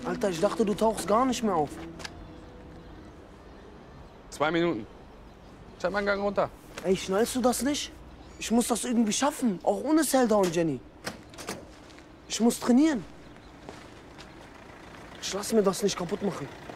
Alter, ich dachte, du tauchst gar nicht mehr auf. 2 Minuten. Schalt mal einen Gang runter. Ey, schnallst du das nicht? Ich muss das irgendwie schaffen, auch ohne Zelda und Jenny. Ich muss trainieren. Ich lass mir das nicht kaputt machen.